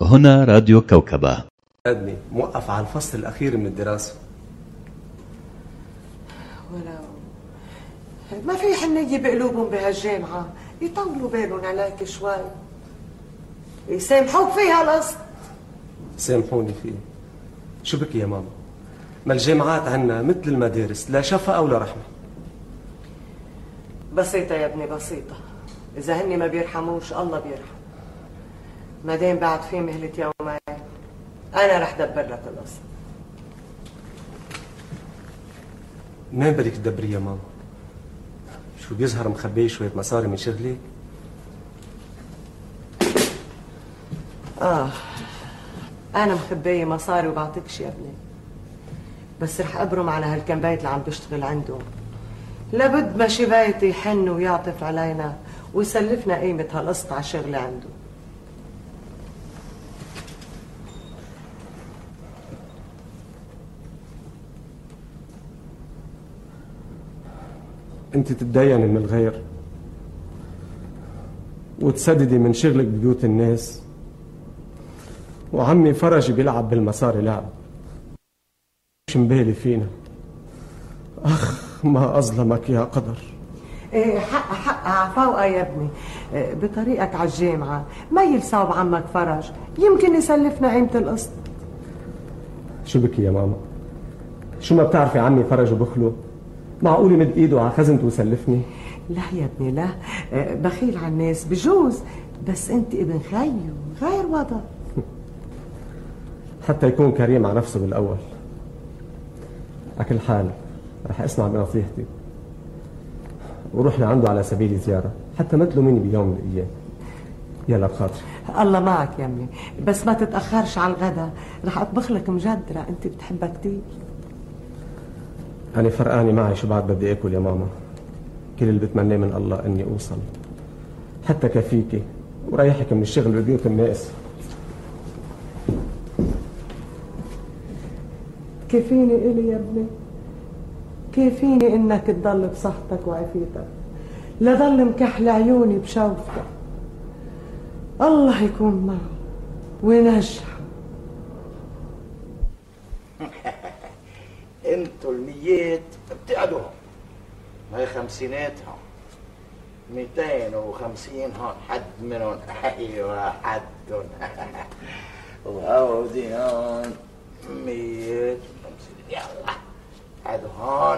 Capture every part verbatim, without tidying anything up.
هنا راديو كوكبة. أدني موقف على الفصل الأخير من الدراسة. ولو ما في حنية بقلوبهم بهالجامعة يطولوا بالهم عليك شوي، يسامحوك فيها القصد. سامحوني فيه. شو بك يا ماما؟ ما الجامعات عنا مثل المدارس، لا شفقة ولا رحمة. بسيطة يا ابني بسيطة، إذا هني ما بيرحموش الله بيرحم. ما دام بعد في مهلة يومين أنا رح دبر لك القصة. منين بدك تدبري يا ماما؟ شو بيظهر مخبي شوية مصاري من شغلك؟ آه أنا مخبية مصاري وبعطيكش يا ابني، بس رح أبرم على هالكم بيت اللي عم بشتغل عندهم. لابد ما شي بيت يحن ويعطف علينا ويسلفنا قيمة هالقسط على شغلة عنده. انت تتديني من الغير وتسددي من شغلك ببيوت الناس، وعمي فرجي بيلعب بالمصاري لعب. مش مبالي فينا. اخ ما اظلمك يا قدر. ايه حق حق عفوقة يا ابني. إيه بطريقك على الجامعة ما يلصاب عمك فرج، يمكن يسلفنا قيمة القسط. شو بكي يا ماما؟ شو ما بتعرفي عمي فرج وبخله؟ معقول يمد ايده على خزنته ويسلفني؟ لا يا ابني لا، إيه بخيل على الناس بجوز، بس انت ابن خيو غير وضع. حتى يكون كريم على نفسه بالاول. على كل حال رح اسمع بنصيحتي وروح لعنده على سبيل زيارة، حتى ما تلوميني بيوم من الأيام. يلا بخاطري. الله معك يا امي، بس ما تتأخرش على الغدا، رح أطبخ لك مجدرة أنت بتحبها كتير. أنا فرقاني معي شو بعد بدي آكل يا ماما. كل اللي بتمناه من الله إني أوصل حتى كفيكي وريحك من الشغل ببيوت الناس. كفيني إلي يا ابني، كيفيني انك تضل بصحتك وعافيتك، لا ضل مكحل عيوني بشوفتك. الله يكون معه وينجح. انتوا الميات بتقعدوهم، هاي خمسيناتهم، ميتين وخمسين هون حد منهم. ايوه حدهم. وهودي هون مية وخمسين. يلا حد هون.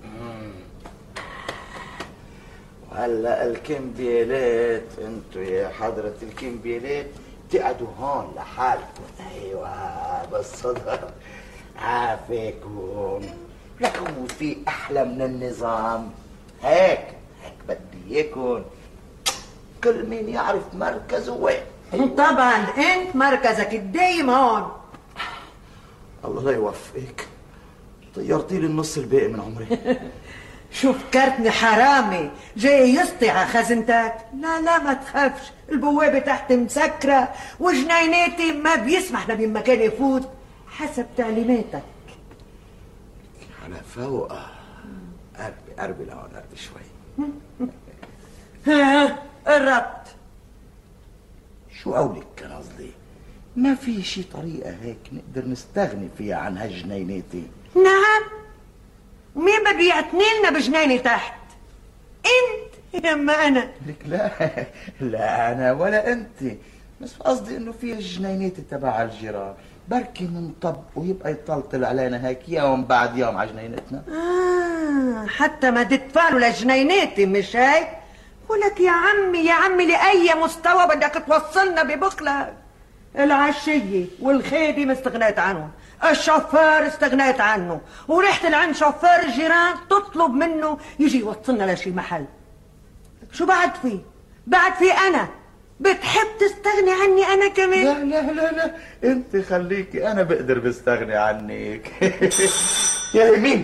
وهلا الكمبيالات، انتوا يا حضرة الكمبيالات تقعدوا هون لحالكم. ايوه بالصدر عافيكم. لكم في احلى من النظام. هيك هيك بدي اياكم كل مين يعرف مركزه وين. طبعا انت مركزك الدايم هون. الله لا يوفقك، طيرتي لي النص الباقي من عمري. شو فكرتني حرامي جاي يسطي على خزنتك؟ لا لا ما تخافش، البوابة تحت مسكرة وجنيناتي ما بيسمح لبين مكان يفوت حسب تعليماتك. أنا فوق. قربي قربي لهون، قربي شوي. ها قربت. شو قولك كان قصدي؟ ما في شي طريقة هيك نقدر نستغني فيها عن هالجنيناتي؟ نعم، ومين بده يعتني لنا بجنيني تحت؟ انت يما انا؟ لك لا لا انا ولا انت، بس قصدي انه في الجنينات تبع الجيران بركي منطب ويبقى يطلطل علينا هيك يوم بعد يوم على جنينتنا. اه حتى ما تدفع له لجنيناتي مش هيك؟ ولك يا عمي يا عمي لأي مستوى بدك توصلنا ببخلك؟ العشية والخيبة استغنيت عنهم، الشوفير استغنيت عنه، ورحت لعند شوفير الجيران تطلب منه يجي يوصلنا لشي محل. شو بعد فيه؟ بعد في أنا بتحب تستغني عني أنا كمان؟ لا لا لا لا انت خليكي، انا بقدر بستغني عنك. يا يمين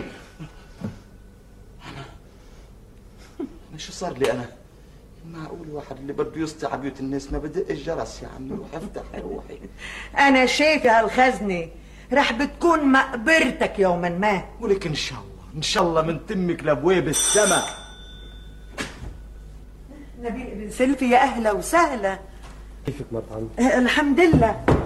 انا شو صار لي انا؟ معقول واحد اللي بده يسطي على بيوت الناس ما بدق الجرس يا عمي؟ روح افتح روحي. انا شايفه هالخزنه رح بتكون مقبرتك يوما ما. ولك ان شاء الله ان شاء الله من تمك لابواب السما. نبيل ابن سلفي يا اهلا وسهلا. كيفك مطعم؟ الحمد لله.